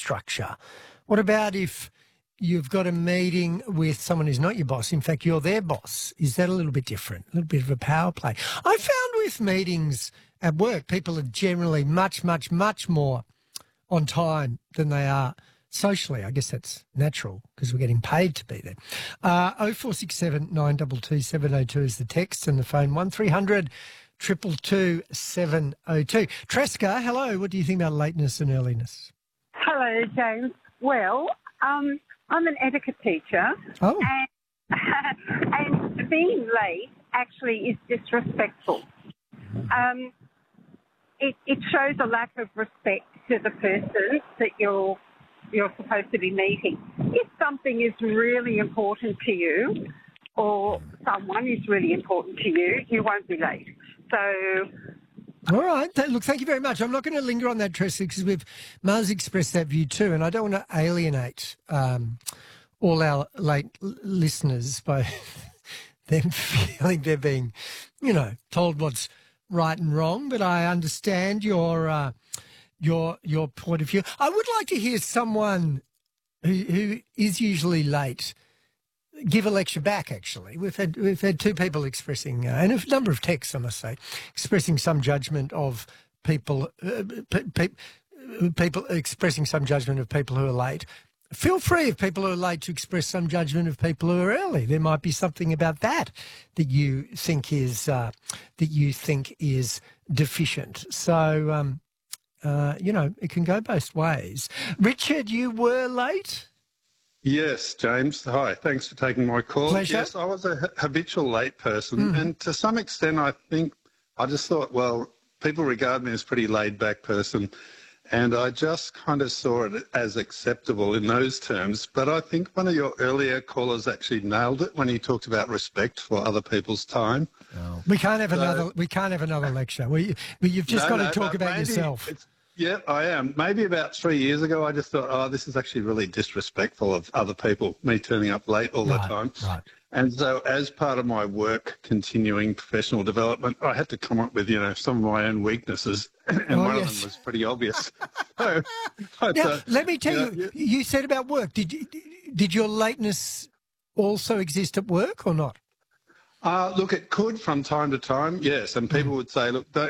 structure. What about if you've got a meeting with someone who's not your boss? In fact, you're their boss. Is that a little bit different? A little bit of a power play? I found with meetings at work, people are generally much, much, much more on time than they are socially. I guess that's natural because we're getting paid to be there. 0467 922 702 is the text, and the phone 1300 222 702. Tresca, hello. What do you think about lateness and earliness? Hello, James. Well, I'm an etiquette teacher. Oh. And being late actually is disrespectful. It shows a lack of respect to the person that you're supposed to be meeting. If something is really important to you, or someone is really important to you, you won't be late. So, all right. Look, thank you very much. I'm not going to linger on that, Tresca, because Mars expressed that view too, and I don't want to alienate all our late listeners by them feeling they're being, told what's right and wrong. But I understand your point of view. I would like to hear someone who is usually late give a lecture back. Actually, we've had two people expressing, and a number of texts, I must say, expressing some judgment of people expressing some judgment of people who are late. Feel free, if people who are late, to express some judgment of people who are early. There might be something about that you think is deficient. So, it can go both ways. Richard, you were late? Yes, James. Hi, thanks for taking my call. Pleasure. Yes, I was a habitual late person, and to some extent I just thought, well, people regard me as a pretty laid-back person, and I just kind of saw it as acceptable in those terms. But I think one of your earlier callers actually nailed it when he talked about respect for other people's time. Oh. We can't have another lecture. You've just got to talk about yourself. Yeah, I am. Maybe about 3 years ago, I just thought, this is actually really disrespectful of other people, me turning up late all the time. Right. And so as part of my work, continuing professional development, I had to come up with, some of my own weaknesses, and one of them was pretty obvious. So, let me tell you, you said about work. Did your lateness also exist at work or not? Look, it could from time to time, yes. And people would say, look,